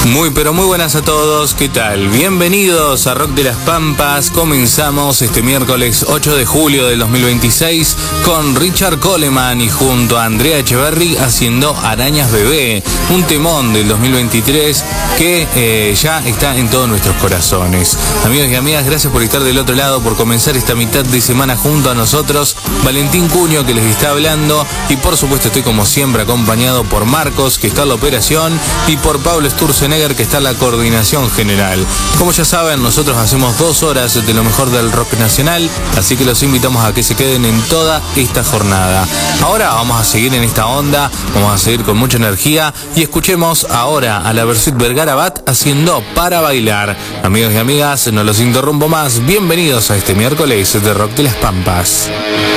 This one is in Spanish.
Muy pero muy buenas a todos, ¿qué tal? Bienvenidos a Rock de las Pampas. Comenzamos este miércoles 8 de julio del 2026 con Richard Coleman y junto a Andrea Echeverry haciendo Arañas Bebé, un temón del 2023 que ya está en todos nuestros corazones. Amigos y amigas, gracias por estar del otro lado, por comenzar esta mitad de semana junto a nosotros. Valentín Cuño que les está hablando y por supuesto estoy como siempre acompañado por Marcos que está en la operación y por Pablo Sturzenegger que está en la coordinación general. Como ya saben, nosotros hacemos 2 horas de lo mejor del rock nacional, así que los invitamos a que se queden en toda esta jornada. Ahora vamos a seguir en esta onda, vamos a seguir con mucha energía y escuchemos ahora a la Versuit Vergara Bat haciendo Para Bailar. Amigos y amigas, no los interrumpo más, bienvenidos a este miércoles de Rock de las Pampas.